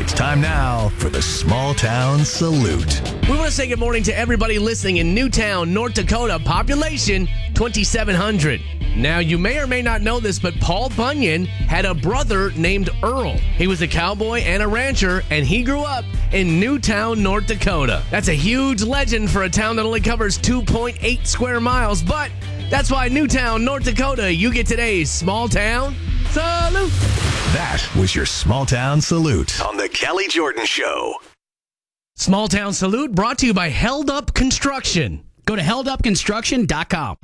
It's time now for the Small Town Salute. We want to say good morning to everybody listening in Newtown, North Dakota, population 2,700. Now, you may or may not know this, but Paul Bunyan had a brother named Earl. He was a cowboy and a rancher, and he grew up in Newtown, North Dakota. That's a huge legend for a town that only covers 2.8 square miles, but that's why Newtown, North Dakota, you get today's Small Town Salute. That was your Small Town Salute on the Kelly Jordan Show. Small Town Salute brought to you by Held Up Construction. Go to heldupconstruction.com.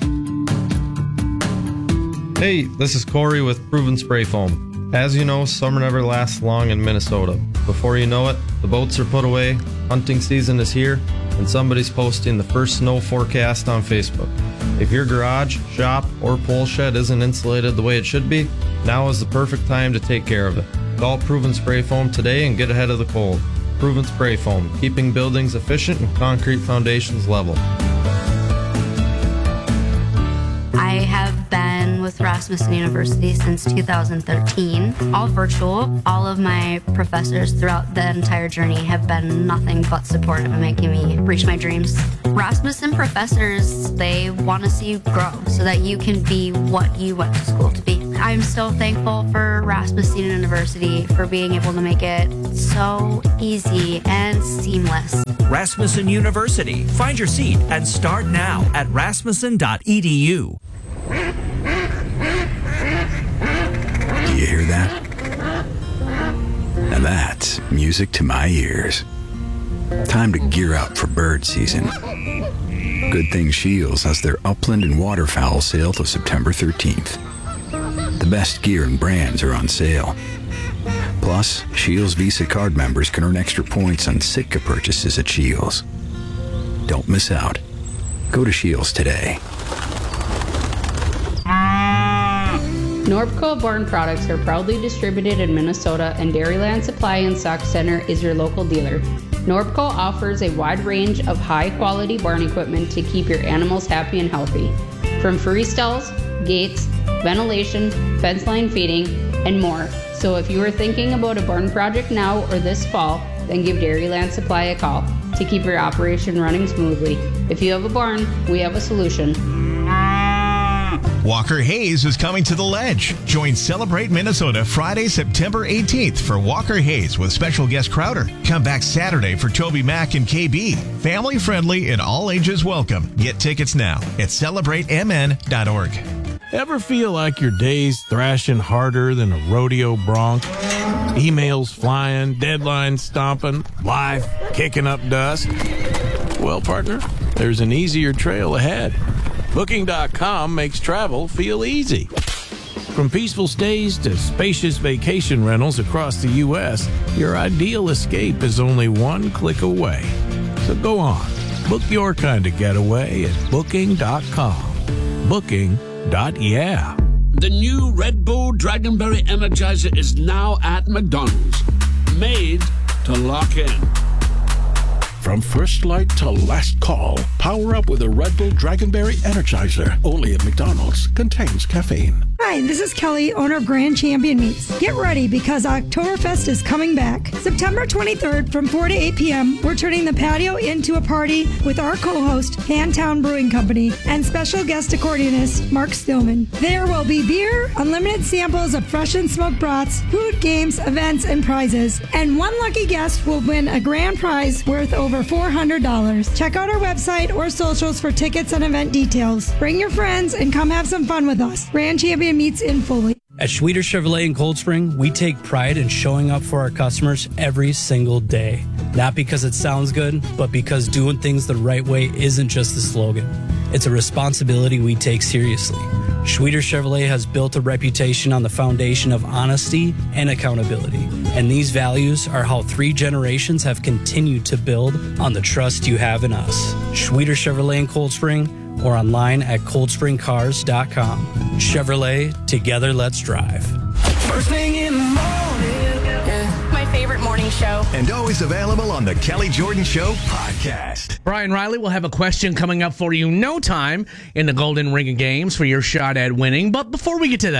Hey, this is Corey with Proven Spray Foam. As you know, summer never lasts long in Minnesota. Before you know it, the boats are put away, hunting season is here, and somebody's posting the first snow forecast on Facebook. If your garage, shop, or pole shed isn't insulated the way it should be, now is the perfect time to take care of it. Call Proven Spray Foam today and get ahead of the cold. Proven Spray Foam, keeping buildings efficient and concrete foundations level. I have been with Rasmussen University since 2013, all virtual. All of my professors throughout the entire journey have been nothing but supportive in making me reach my dreams. Rasmussen professors, they want to see you grow so that you can be what you went to school to be. I'm so thankful for Rasmussen University for being able to make it so easy and seamless. Rasmussen University. Find your seat and start now at rasmussen.edu. Do you hear that? Now that's music to my ears. Time to gear up for bird season. Good thing Shields has their upland and waterfowl sale till September 13th. The best gear and brands are on sale. Plus, Shields Visa card members can earn extra points on Sitka purchases at Shields. Don't miss out. Go to Shields today. Norbco Barn products are proudly distributed in Minnesota, and Dairyland Supply and Stock Center is your local dealer. Norbco offers a wide range of high-quality barn equipment to keep your animals happy and healthy. From free stalls, gates, ventilation, fence line feeding, and more. So if you are thinking about a barn project now or this fall, then give Dairyland Supply a call to keep your operation running smoothly. If you have a barn, we have a solution. Walker Hayes is coming to the Ledge. Join Celebrate Minnesota Friday, September 18th for Walker Hayes with special guest Crowder. Come back Saturday for Toby Mac and KB. Family friendly and all ages welcome. Get tickets now at celebratemn.org. Ever feel like your day's thrashing harder than a rodeo bronc? Emails flying, deadlines stomping, life kicking up dust? Well, partner, there's an easier trail ahead. Booking.com makes travel feel easy. From peaceful stays to spacious vacation rentals across the U.S., your ideal escape is only one click away. So go on, book your kind of getaway at Booking.com. Booking.yeah. The new Red Bull Dragonberry Energizer is now at McDonald's. Made to lock in. From first light to last call, power up with a Red Bull Dragonberry Energizer. Only at McDonald's. Contains caffeine. Hi, this is Kelly, owner of Grand Champion Meats. Get ready because Oktoberfest is coming back. September 23rd from 4 to 8 p.m., we're turning the patio into a party with our co-host, Handtown Brewing Company, and special guest accordionist, Mark Stillman. There will be beer, unlimited samples of fresh and smoked brats, food, games, events, and prizes. And one lucky guest will win a grand prize worth over $400. Check out our website or socials for tickets and event details. Bring your friends and come have some fun with us. Grand Champion Meats in Foley. At Schweter Chevrolet in Cold Spring, we take pride in showing up for our customers every single day. Not because it sounds good, but because doing things the right way isn't just a slogan. It's a responsibility we take seriously. Schweter Chevrolet has built a reputation on the foundation of honesty and accountability. And these values are how 3 generations have continued to build on the trust you have in us. Schweter Chevrolet in Cold Spring, or online at coldspringcars.com. Chevrolet, together let's drive. First thing in the morning. My favorite morning show. And always available on the Kelly Jordan Show podcast. Brian Riley will have a question coming up for you no time in the Golden Ring of Games for your shot at winning. But before we get to that,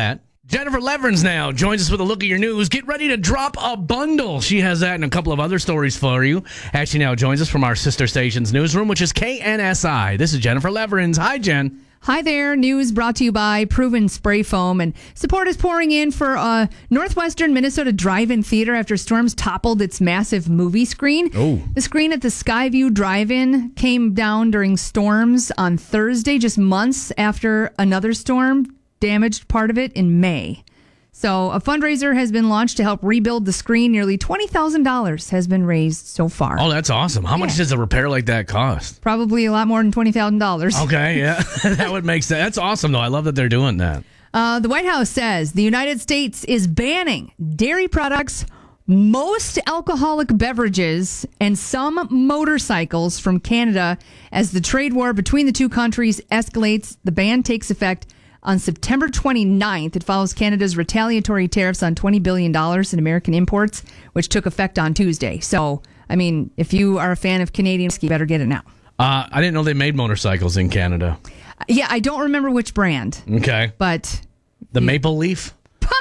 Jennifer Leverins now joins us with a look at your news. Get ready to drop a bundle. She has that and a couple of other stories for you. She now joins us from our sister station's newsroom, which is KNSI. This is Jennifer Leverins. Hi, Jen. Hi there. News brought to you by Proven Spray Foam. And support is pouring in for Northwestern Minnesota Drive-In Theater after storms toppled its massive movie screen. Oh. The screen at the Skyview Drive-In came down during storms on Thursday, just months after another storm damaged part of it in May. So a fundraiser has been launched to help rebuild the screen. Nearly $20,000 has been raised so far. Oh, that's awesome. How much does a repair like that cost? Probably a lot more than $20,000. Okay, yeah. That would make sense. That's awesome, though. I love that they're doing that. The White House says the United States is banning dairy products, most alcoholic beverages, and some motorcycles from Canada as the trade war between the two countries escalates. The ban takes effect on September 29th. It follows Canada's retaliatory tariffs on $20 billion in American imports, which took effect on Tuesday. So, I mean, if you are a fan of Canadian whiskey, you better get it now. I didn't know they made motorcycles in Canada. Yeah, I don't remember which brand. Okay. But the Maple Leaf?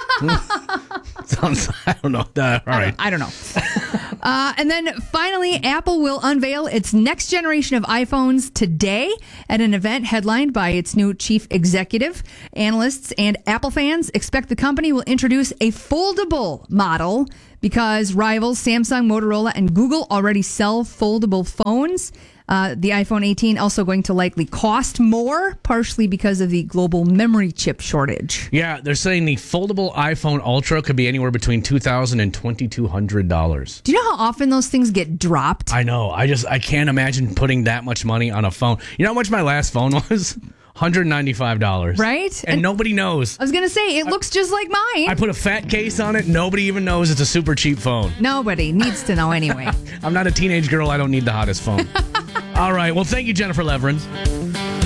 Sounds, I don't know. All right. I don't know. And then finally, Apple will unveil its next generation of iPhones today at an event headlined by its new chief executive. Analysts and Apple fans expect the company will introduce a foldable model because rivals Samsung, Motorola, and Google already sell foldable phones. The iPhone 18 also going to likely cost more, partially because of the global memory chip shortage. Yeah, they're saying the foldable iPhone Ultra could be anywhere between $2,000 and $2,200. Do you know how often those things get dropped? I know. I can't imagine putting that much money on a phone. You know how much my last phone was? $195. Right? And nobody knows. I was going to say, it looks just like mine. I put a fat case on it. Nobody even knows it's a super cheap phone. Nobody needs to know anyway. I'm not a teenage girl. I don't need the hottest phone. All right. Well, thank you, Jennifer Leverins.